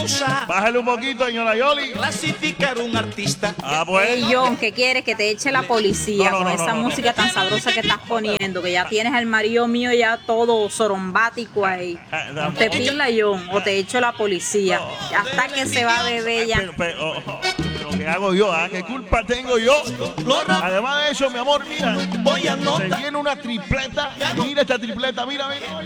excusa. Bájale un poquito, señora Yoli. Clasificar un artista. Ah, pues. Ey, John, ¿qué quieres? Que te eche la policía No, con no, esa no. música tan sabrosa que estás poniendo, que ya tienes al marido mío ya todo sorombático ahí. Te pila, John, o te echo la policía. Hasta que se va a beber ya. Pero, ¿qué hago yo? ¿Qué culpa tengo yo? Además de eso, mi amor, mira. Voy a Se anotar. viene una tripleta. Mira esta tripleta, mira, mira.